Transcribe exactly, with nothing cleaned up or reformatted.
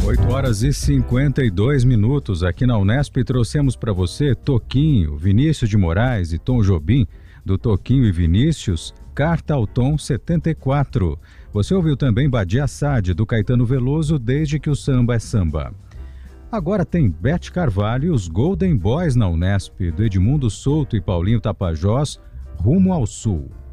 oito horas e cinquenta e dois minutos. Aqui na Unesp trouxemos para você Toquinho, Vinícius de Moraes e Tom Jobim, do Toquinho e Vinícius, Carta ao Tom setenta e quatro. Você ouviu também Badia Saad, do Caetano Veloso, Desde que o Samba é Samba. Agora tem Beth Carvalho e os Golden Boys na Unesp, do Edmundo Souto e Paulinho Tapajós, Rumo ao Sul.